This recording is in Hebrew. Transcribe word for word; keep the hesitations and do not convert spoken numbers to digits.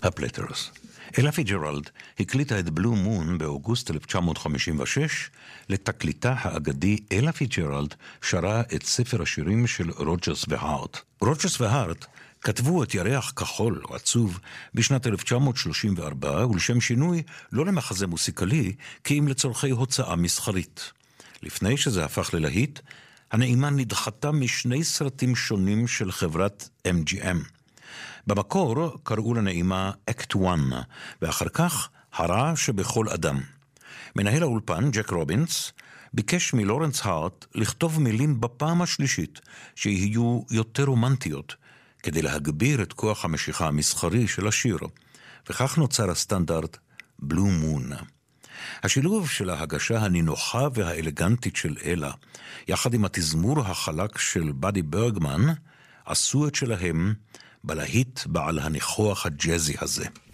הפלטרס. אלה פיג'רלד הקליטה את בלו מון באוגוסט אלף תשע מאות חמישים ושש, לתקליטה האגדי אלה פיג'רלד שרה את ספר השירים של רוג'רס והארט. רוג'רס והארט כתבו את ירח כחול או עצוב בשנת אלף תשע מאות שלושים וארבע, ולשם שינוי לא למחזה מוסיקלי, כי אם לצורכי הוצאה מסחרית. לפני שזה הפך ללהיט, הנעימה נדחתה משני סרטים שונים של חברת אם ג'י אם. במקור קראו לנעימה אקט אחת, ואחר כך הרע שבכל אדם. מנהל האולפן, ג'ק רובינס, ביקש מלורנס הארט לכתוב מילים בפעם השלישית שיהיו יותר רומנטיות, כדי להגביר את כוח המשיכה המסחרי של השיר, וכך נוצר הסטנדרט בלו מון. השילוב של ההגשה הנינוחה והאלגנטית של אלה, יחד עם התזמור החלק של בדי ברגמן, עשו את שלהם בלהיט בעל הניחוח הג'אזי הזה.